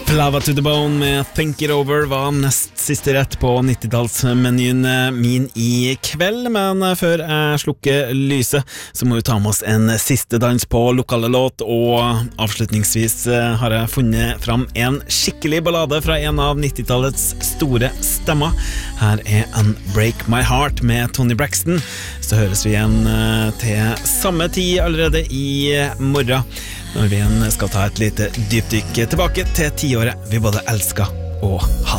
Lava to the Bone med Think It Over var nest siste rett på 90-tallsmenyen min i kveld, men før jeg slukker lyset så må vi ta med oss en siste dans på lokale låt, og avslutningsvis har jeg funnet fram en skikkelig ballade fra en av 90-tallets store stemmer. Her er Unbreak My Heart med Tony Braxton. Så høres vi igjen til samme tid allerede i morgen, når vi igjen skal ta et lite dypdykk tilbake til 10-året vi både elsker og hater.